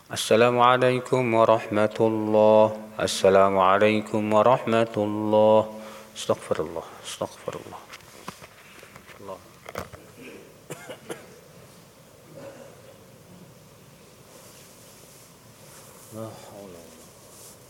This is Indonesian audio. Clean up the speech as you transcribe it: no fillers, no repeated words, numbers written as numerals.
Assalamualaikum warahmatullah. Assalamualaikum warahmatullah. Astaghfirullah. Astaghfirullah. Allah. La haula